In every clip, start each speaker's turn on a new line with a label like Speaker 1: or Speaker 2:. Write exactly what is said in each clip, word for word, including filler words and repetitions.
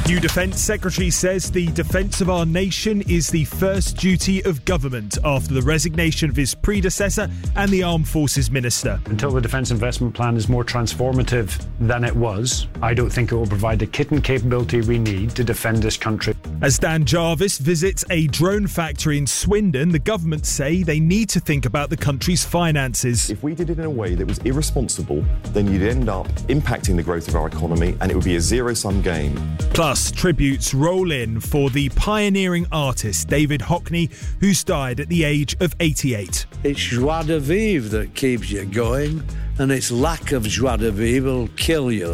Speaker 1: New Defence Secretary says the defence of our nation is the first duty of government after the resignation of his predecessor and the Armed Forces Minister.
Speaker 2: Until the Defence Investment Plan is more transformative than it was, I don't think it will provide the kit and capability we need to defend this country.
Speaker 1: As Dan Jarvis visits a drone factory in Swindon, the government say they need to think about the country's finances.
Speaker 3: If we did it in a way that was irresponsible, then you'd end up impacting the growth of our economy and it would be a zero-sum game.
Speaker 1: Plus, tributes roll in for the pioneering artist David Hockney, who's died at the age of eighty-eight.
Speaker 4: It's joie de vivre that keeps you going, and its lack of joie de vivre will kill you.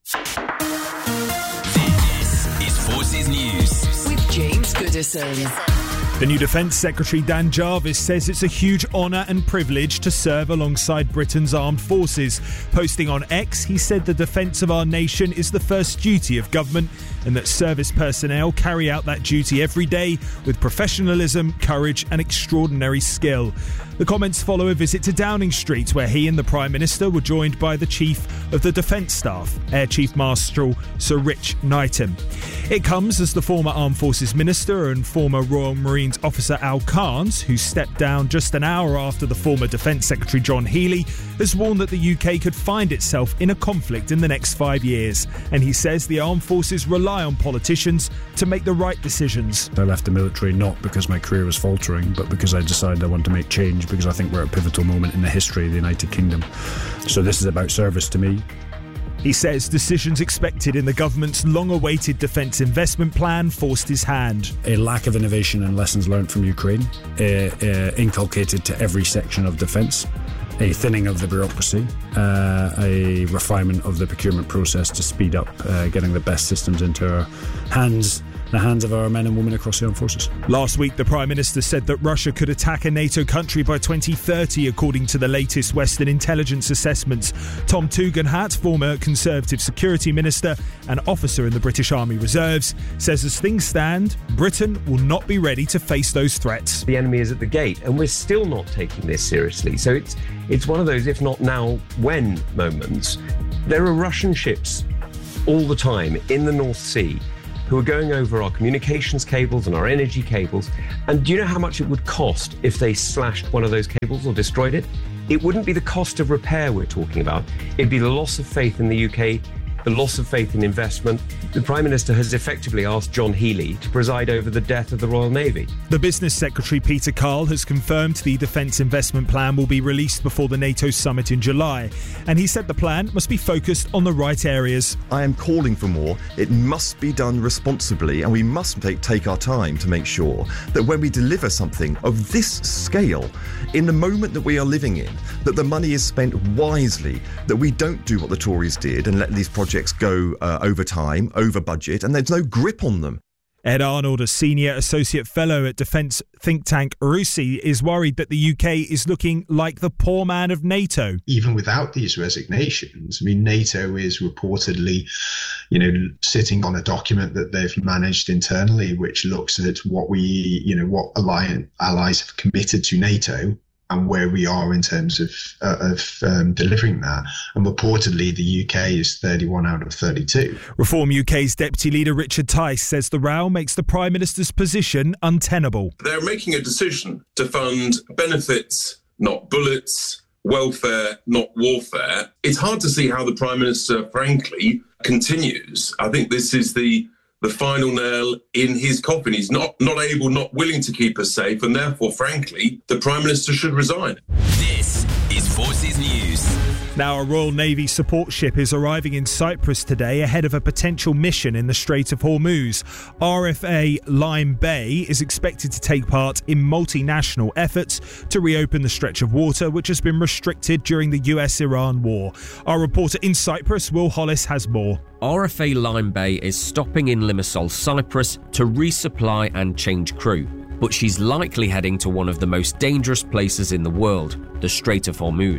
Speaker 5: This is Forces News with James Goodison.
Speaker 1: The new Defence Secretary Dan Jarvis says it's a huge honour and privilege to serve alongside Britain's armed forces. Posting on X, he said the defence of our nation is the first duty of government and that service personnel carry out that duty every day with professionalism, courage and extraordinary skill. The comments follow a visit to Downing Street, where he and the Prime Minister were joined by the Chief of the Defence Staff, Air Chief Marshal Sir Rich Knighton. It comes as the former Armed Forces Minister and former Royal Marines officer Al Carnes, who stepped down just an hour after the former Defence Secretary John Healey, has warned that the U K could find itself in a conflict in the next five years. And he says the armed forces rely on politicians to make the right decisions.
Speaker 2: I left the military not because my career was faltering, but because I decided I wanted to make change, because I think we're at a pivotal moment in the history of the United Kingdom. So this is about service to me.
Speaker 1: He says decisions expected in the government's long-awaited defence investment plan forced his hand.
Speaker 2: A lack of innovation and lessons learned from Ukraine, uh, uh, inculcated to every section of defence, a thinning of the bureaucracy, uh, a refinement of the procurement process to speed up uh, getting the best systems into our hands, the hands of our men and women across the armed forces.
Speaker 1: Last week, the Prime Minister said that Russia could attack a NATO country by twenty thirty, according to the latest Western intelligence assessments. Tom Tugendhat, former Conservative Security Minister and officer in the British Army Reserves, says as things stand, Britain will not be ready to face those threats.
Speaker 6: The enemy is at the gate, and we're still not taking this seriously. So it's it's one of those if not now, when moments. There are Russian ships all the time in the North Sea who are going over our communications cables and our energy cables. And do you know how much it would cost if they slashed one of those cables or destroyed it? It wouldn't be the cost of repair we're talking about. It'd be the loss of faith in the U K, the loss of faith in investment. The Prime Minister has effectively asked John Healey to preside over the death of the Royal Navy.
Speaker 1: The Business Secretary Peter Carl has confirmed the Defence Investment Plan will be released before the NATO summit in July. And he said the plan must be focused on the right areas.
Speaker 3: I am calling for more. It must be done responsibly, and we must take, take our time to make sure that when we deliver something of this scale, in the moment that we are living in, that the money is spent wisely, that we don't do what the Tories did and let these projects go uh, over time, over budget, and there's no grip on them.
Speaker 1: Ed Arnold, a senior associate fellow at defence think tank RUSI, is worried that the U K is looking like the poor man of NATO.
Speaker 7: Even without these resignations, I mean, NATO is reportedly, you know, sitting on a document that they've managed internally, which looks at what we, you know, what alliance allies have committed to NATO and where we are in terms of uh, of um, delivering that. And reportedly, the U K is thirty-one out of thirty-two.
Speaker 1: Reform U K's Deputy Leader Richard Tice says the row makes the Prime Minister's position untenable.
Speaker 8: They're making a decision to fund benefits, not bullets, welfare, not warfare. It's hard to see how the Prime Minister, frankly, continues. I think this is the the final nail in his coffin. He's not, not able, not willing to keep us safe, and therefore, frankly, the Prime Minister should resign.
Speaker 5: This is Forces News.
Speaker 1: Now, a Royal Navy support ship is arriving in Cyprus today ahead of a potential mission in the Strait of Hormuz. R F A Lime Bay is expected to take part in multinational efforts to reopen the stretch of water which has been restricted during the U S Iran war. Our reporter in Cyprus, Will Hollis, has more.
Speaker 9: R F A Lime Bay is stopping in Limassol, Cyprus to resupply and change crew, but she's likely heading to one of the most dangerous places in the world, the Strait of Hormuz.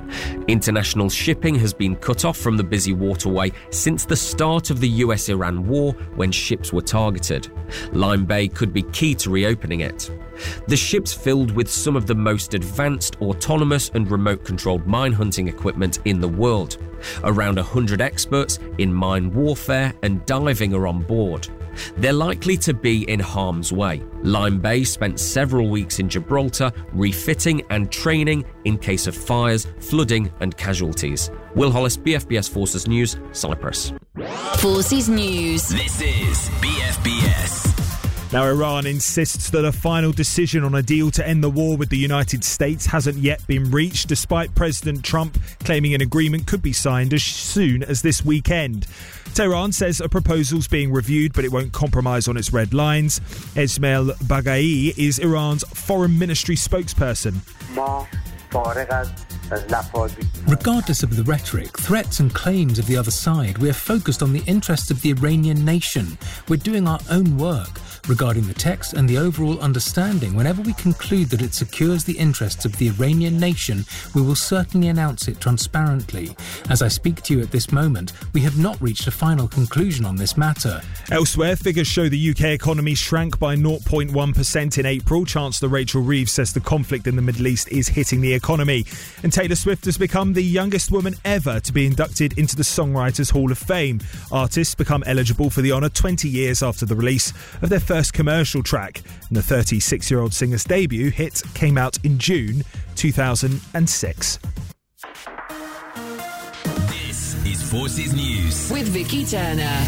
Speaker 9: International shipping has been cut off from the busy waterway since the start of the U S Iran war, when ships were targeted. Lyme Bay could be key to reopening it. The ship's filled with some of the most advanced autonomous and remote-controlled mine hunting equipment in the world. Around one hundred experts in mine warfare and diving are on board. They're likely to be in harm's way. Lyme Bay spent several weeks in Gibraltar refitting and training in case of fires, flooding and casualties. Will Hollis, B F B S Forces News, Cyprus.
Speaker 10: Forces News.
Speaker 5: This is B F B S.
Speaker 1: Now, Iran insists that a final decision on a deal to end the war with the United States hasn't yet been reached, despite President Trump claiming an agreement could be signed as soon as this weekend. Tehran says a proposal's being reviewed, but it won't compromise on its red lines. Esmail Baghai is Iran's foreign ministry spokesperson.
Speaker 11: Regardless of the rhetoric, threats and claims of the other side, we're focused on the interests of the Iranian nation. We're doing our own work regarding the text and the overall understanding. Whenever we conclude that it secures the interests of the Iranian nation, we will certainly announce it transparently. As I speak to you at this moment, we have not reached a final conclusion on this matter.
Speaker 1: Elsewhere, figures show the U K economy shrank by zero point one percent in April. Chancellor Rachel Reeves says the conflict in the Middle East is hitting the economy. And Taylor Swift has become the youngest woman ever to be inducted into the Songwriters Hall of Fame. Artists become eligible for the honour twenty years after the release of their first commercial track. And the thirty-six-year-old singer's debut hit came out in June two thousand six.
Speaker 5: This is Forces News
Speaker 10: with Vicky Turner.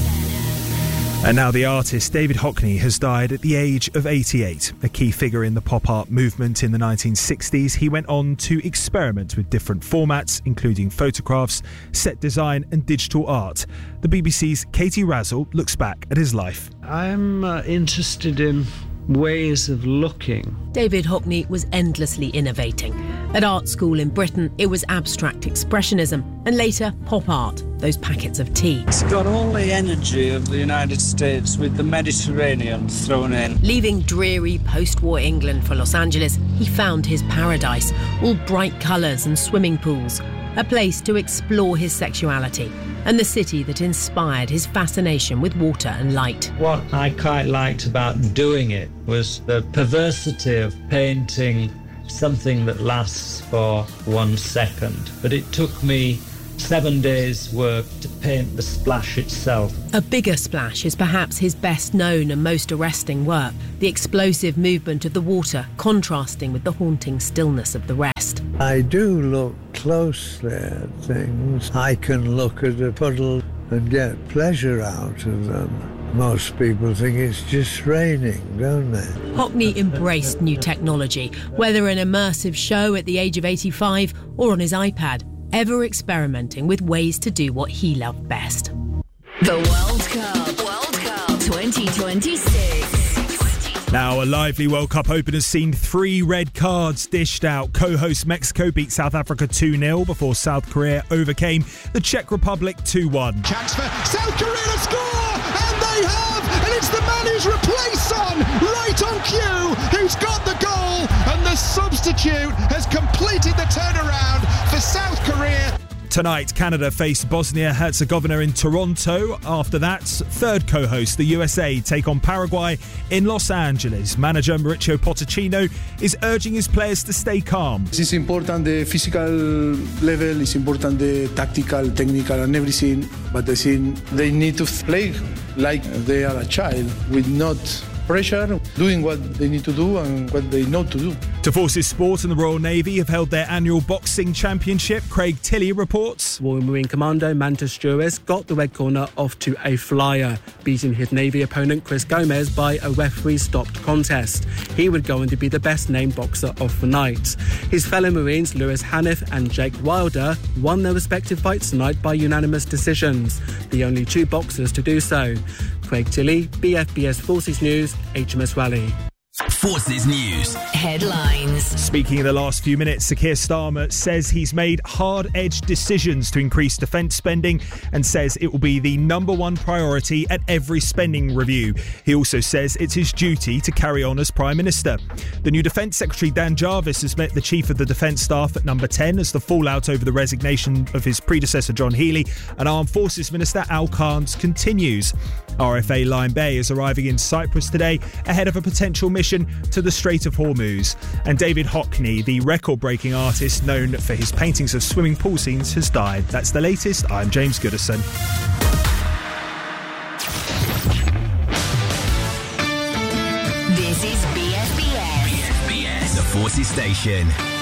Speaker 1: And now the artist David Hockney has died at the age of eighty-eight. A key figure in the pop art movement in the nineteen sixties, he went on to experiment with different formats, including photographs, set design and digital art. The B B C's Katie Razzle looks back at his life.
Speaker 12: I'm uh, interested in ways of looking.
Speaker 13: David Hockney was endlessly innovating. At art school in Britain, it was abstract expressionism, and later pop art, those packets of tea.
Speaker 12: It's got all the energy of the United States with the Mediterranean thrown in.
Speaker 13: Leaving dreary post-war England for Los Angeles, he found his paradise, all bright colours and swimming pools, a place to explore his sexuality, and the city that inspired his fascination with water and light.
Speaker 12: What I quite liked about doing it was the perversity of painting something that lasts for one second. But it took me seven days' work to paint the splash itself.
Speaker 13: A bigger splash is perhaps his best known and most arresting work, the explosive movement of the water contrasting with the haunting stillness of the rest.
Speaker 14: I do look closely at things. I can look at a puddle and get pleasure out of them. Most people think it's just raining, don't they?
Speaker 13: Hockney embraced new technology, whether an immersive show at the age of eighty-five or on his iPad, ever experimenting with ways to do what he loved best.
Speaker 10: The World Cup, World Cup twenty twenty-six.
Speaker 1: Now, a lively World Cup open has seen three red cards dished out. Co-host Mexico beat South Africa two nil before South Korea overcame the Czech Republic two one.
Speaker 15: Chance for South Korea to score, and they have, and it's the man who's replaced Son, right on cue, who's got the goal, and the substitute has completed the turnaround for South Korea.
Speaker 1: Tonight, Canada faced Bosnia-Herzegovina in Toronto. After that, third co-host, the U S A, take on Paraguay in Los Angeles. Manager Mauricio Pochettino is urging his players to stay calm.
Speaker 16: It's important the physical level, it's important the tactical, technical and everything, but I think they need to play like they are a child with not pressure, doing what they need to do and what they know to do.
Speaker 1: To Forces Sport and the Royal Navy have held their annual boxing championship. Craig Tilley reports.
Speaker 17: Royal Marine Commando Mantis Juris got the red corner off to a flyer, beating his Navy opponent Chris Gomez by a referee-stopped contest. He would go on to be the best-named boxer of the night. His fellow Marines Lewis Haniff and Jake Wilder won their respective fights tonight by unanimous decisions, the only two boxers to do so. Craig Tilley, B F B S Forces News, H M S Raleigh.
Speaker 5: Forces News.
Speaker 10: Headlines.
Speaker 1: Speaking in the last few minutes, Sir Keir Starmer says he's made hard-edged decisions to increase defence spending and says it will be the number one priority at every spending review. He also says it's his duty to carry on as Prime Minister. The new Defence Secretary Dan Jarvis has met the Chief of the Defence Staff at number ten as the fallout over the resignation of his predecessor John Healey and Armed Forces Minister Al Carnes continues. R F A Lyme Bay is arriving in Cyprus today ahead of a potential mission to the Strait of Hormuz. And David Hockney, the record-breaking artist known for his paintings of swimming pool scenes, has died. That's the latest. I'm James Goodison.
Speaker 10: This is B S B S.
Speaker 5: B S B S, the Forces Station.